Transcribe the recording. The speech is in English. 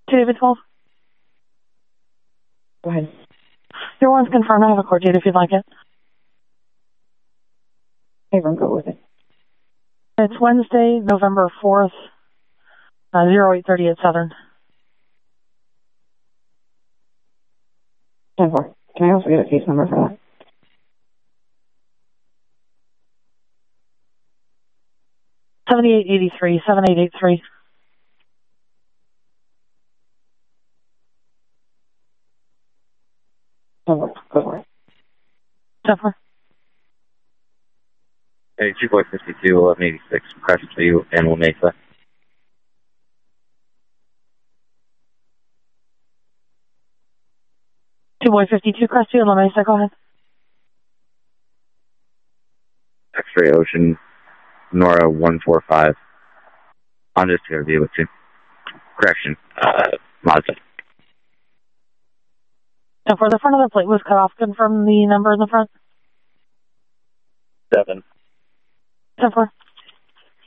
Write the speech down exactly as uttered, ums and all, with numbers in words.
David twelve. Go ahead. Your one's confirmed. I have a court date if you'd like it. Hey, Ron, go with it. It's Wednesday, November fourth, uh, zero eight thirty at Southern. ten four. Can I also get a case number for that? seventy-eight eighty-three, seventy-eight eighty-three. ten four. Go for it. ten four. Hey, two boy fifty-two, eleven eighty-six, Crescent View, Animal Mesa. Two boy fifty-two, Crestview, La Mesa, go ahead. X-Ray Ocean, Nora one four five. I'm just here to be with you. Correction, uh, Mazda. And for the front of the plate was cut off, confirm the number in the front. Seven. ten four.